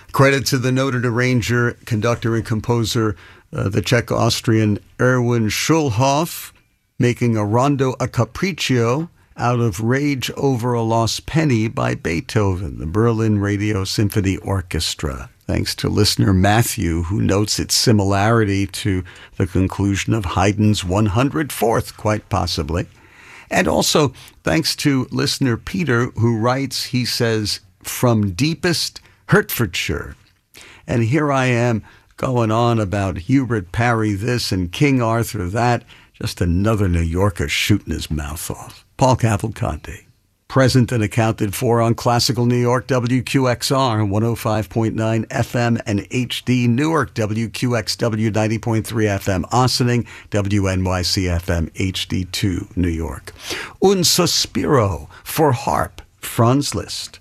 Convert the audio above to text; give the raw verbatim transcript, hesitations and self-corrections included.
Credit to the noted arranger, conductor, and composer, uh, the Czech-Austrian Erwin Schulhoff, making a rondo a capriccio out of Rage Over a Lost Penny by Beethoven, the Berlin Radio Symphony Orchestra. Thanks to listener Matthew, who notes its similarity to the conclusion of Haydn's one hundred fourth, quite possibly. And also thanks to listener Peter, who writes, he says, from deepest Hertfordshire. And here I am going on about Hubert Parry this and King Arthur that. Just another New Yorker shooting his mouth off. Paul Cavalcanti. Present and accounted for on Classical New York, W Q X R, one oh five point nine F M and H D Newark, W Q X W ninety point three F M Ossining, W N Y C F M H D two New York. Un Sospiro for harp, Franz Liszt.